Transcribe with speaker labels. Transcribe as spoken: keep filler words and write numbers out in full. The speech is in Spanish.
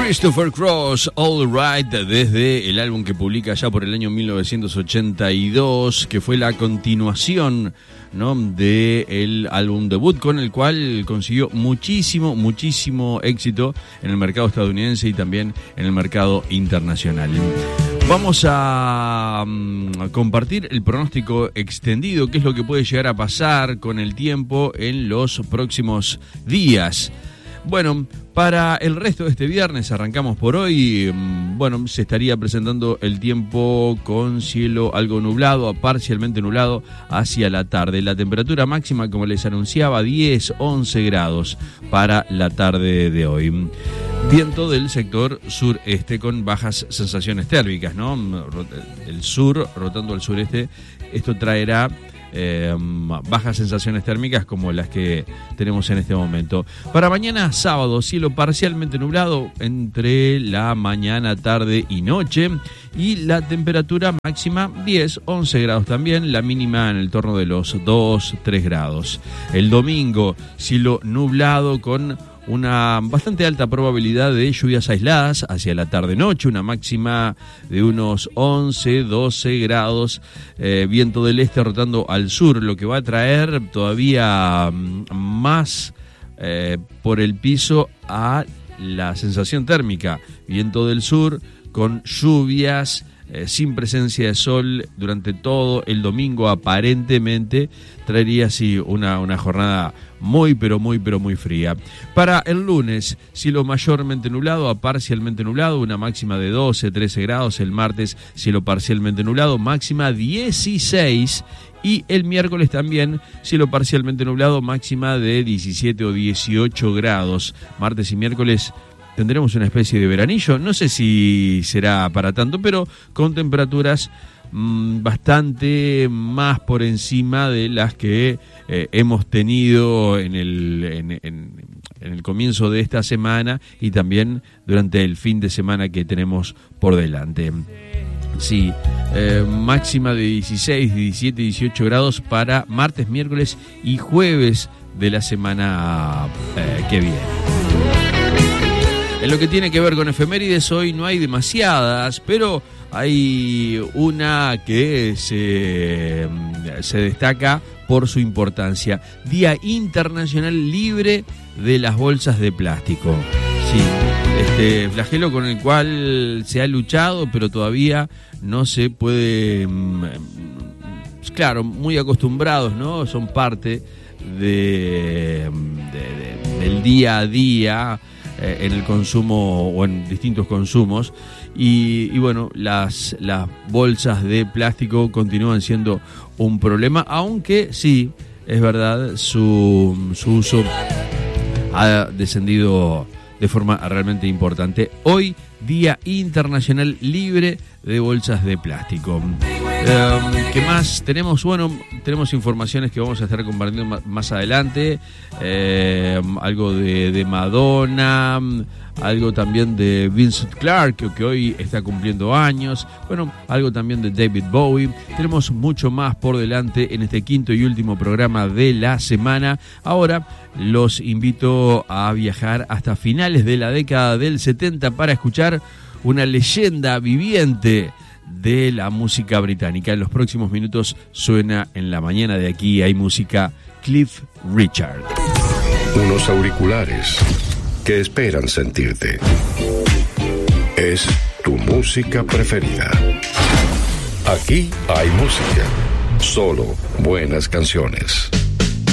Speaker 1: Christopher Cross, All Right, desde el álbum que publica ya por el año mil novecientos ochenta y dos, que fue la continuación, ¿no?, del álbum debut, con el cual consiguió muchísimo, muchísimo éxito en el mercado estadounidense y también en el mercado internacional. Vamos a, a compartir el pronóstico extendido, qué es lo que puede llegar a pasar con el tiempo en los próximos días. Bueno, para el resto de este viernes, arrancamos por hoy, bueno, se estaría presentando el tiempo con cielo algo nublado, parcialmente nublado hacia la tarde. La temperatura máxima, como les anunciaba, diez, once grados para la tarde de hoy. Viento del sector sureste con bajas sensaciones térmicas, ¿no? El sur rotando al sureste, esto traerá Eh, bajas sensaciones térmicas como las que tenemos en este momento. Para mañana sábado, cielo parcialmente nublado entre la mañana, tarde y noche, y la temperatura máxima diez, once grados también, la mínima en el torno de los dos, tres grados. El domingo, cielo nublado con una bastante alta probabilidad de lluvias aisladas hacia la tarde-noche, una máxima de unos once, doce grados, eh, viento del este rotando al sur, lo que va a traer todavía más eh, por el piso a la sensación térmica. Viento del sur con lluvias, eh, sin presencia de sol durante todo el domingo, aparentemente traería así una, una jornada muy, pero muy, pero muy fría. Para el lunes, cielo mayormente nublado a parcialmente nublado, una máxima de doce, trece grados. El martes, cielo parcialmente nublado, máxima dieciséis. Y el miércoles también, cielo parcialmente nublado, máxima de diecisiete o dieciocho grados. Martes y miércoles tendremos una especie de veranillo. No sé si será para tanto, pero con temperaturas mmm, bastante más por encima de las que eh, hemos tenido en el, en, en, en el comienzo de esta semana y también durante el fin de semana que tenemos por delante. Sí, eh, máxima de dieciséis, diecisiete, dieciocho grados para martes, miércoles y jueves de la semana eh, que viene. En lo que tiene que ver con efemérides, hoy no hay demasiadas, pero hay una que se, se destaca por su importancia. Día Internacional Libre de las Bolsas de Plástico. Sí, este flagelo con el cual se ha luchado, pero todavía no se puede... Claro, muy acostumbrados, ¿no? Son parte de, de, de, del día a día en el consumo o en distintos consumos y, y bueno, las, las bolsas de plástico continúan siendo un problema, aunque sí, es verdad, su, su uso ha descendido de forma realmente importante. Hoy, Día Internacional Libre de Bolsas de Plástico. Eh, ¿Qué más tenemos? Bueno, tenemos informaciones que vamos a estar compartiendo más adelante. Eh, algo de, de Madonna, algo también de Vincent Clark, que, que hoy está cumpliendo años. Bueno, algo también de David Bowie. Tenemos mucho más por delante en este quinto y último programa de la semana. Ahora los invito a viajar hasta finales de la década del setenta para escuchar una leyenda viviente de la música británica. En los próximos minutos suena en la mañana de aquí, hay música Cliff Richard.
Speaker 2: Unos auriculares que esperan sentirte. Es tu música preferida. Aquí hay música, solo buenas canciones.